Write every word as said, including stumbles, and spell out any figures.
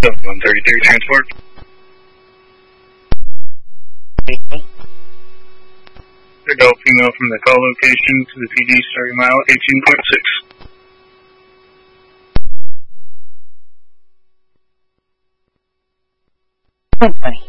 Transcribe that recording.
one thirty-three transport. Adult female from the call location to the P D starting mile eighteen point six. Okay.